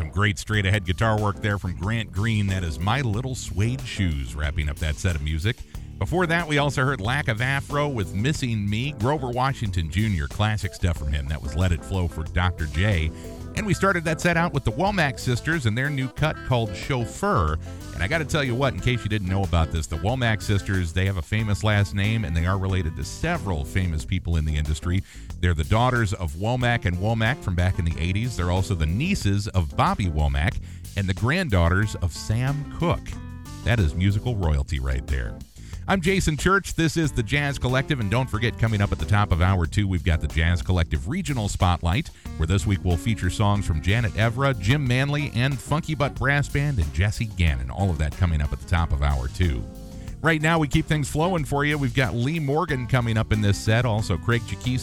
Some great straight-ahead guitar work there from Grant Green. That is My Little Suede Shoes, wrapping up that set of music. Before that, we also heard Lack of Afro with Missing Me. Grover Washington Jr., classic stuff from him. That was Let It Flow for Dr. J. And we started that set out with the Womack Sisters and their new cut called Chauffeur. And I got to tell you what, in case you didn't know about this, the Womack Sisters, they have a famous last name, and they are related to several famous people in the industry. They're the daughters of Womack and Womack from back in the 80s. They're also the nieces of Bobby Womack and the granddaughters of Sam Cooke. That is musical royalty right there. I'm Jason Church. This is the Jazz Collective, and don't forget, coming up at the top of Hour 2, we've got the Jazz Collective Regional Spotlight, where this week we'll feature songs from Janet Evra, Jim Manley, and Funky Butt Brass Band and Jesse Gannon. All of that coming up at the top of Hour 2. Right now, we keep things flowing for you. We've got Lee Morgan coming up in this set, also Craig Chikisa